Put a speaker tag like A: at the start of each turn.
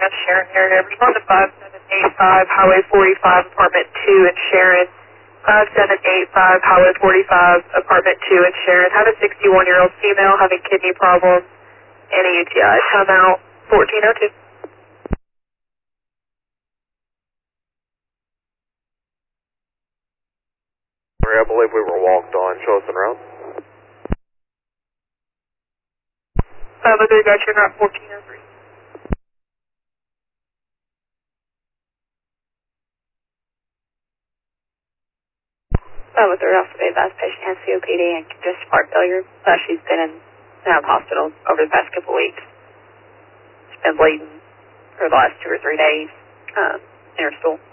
A: that's Sharon here. Respond to 5785 Highway 45, Apartment 2 in Sharon. 5785 Highway 45, Apartment 2 in Sharon. Had a 61-year-old female having kidney problems and a UTI. Time out 1402.
B: I believe we were walked on. Show us en route.
A: 503, got you en route 1403.
C: With her off the advised patient has COPD and congestive heart failure. She's been in and out of hospital over the past couple weeks. She's been bleeding for the last 2 or 3 days in her stool.